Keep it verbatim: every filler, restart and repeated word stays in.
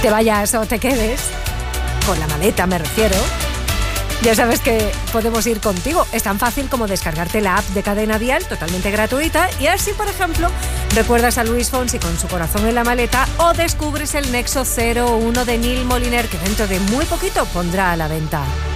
te vayas o te quedes, con la maleta me refiero, ya sabes que podemos ir contigo. Es tan fácil como descargarte la app de Cadena Dial, totalmente gratuita, y así, por ejemplo, recuerdas a Luis Fonsi con Su corazón en la maleta, o descubres el Nexo cero uno de Neil Moliner, que dentro de muy poquito pondrá a la venta.